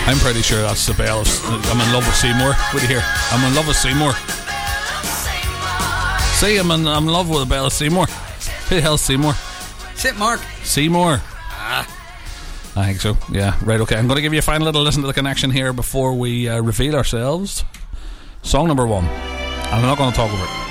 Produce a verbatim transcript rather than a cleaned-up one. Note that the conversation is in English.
I'm pretty sure that's the bell of I'm in love with Seymour. What do you hear? I'm in love with Seymour. See, I'm in, I'm in love with the bell of Seymour. Who the hell's Seymour? Sit, Mark. Seymour. Ah. I think so. Yeah, right, okay. I'm going to give you a final little listen to the connection here before we uh, reveal ourselves. Song number one. And I'm not going to talk over it.